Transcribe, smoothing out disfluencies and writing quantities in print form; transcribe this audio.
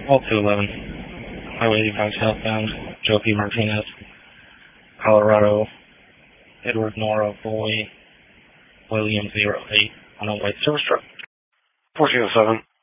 All 211. Highway 85 southbound. Joe P. Martinez. Colorado. Edward Nora Boy. William 08 on a white service truck. 1407.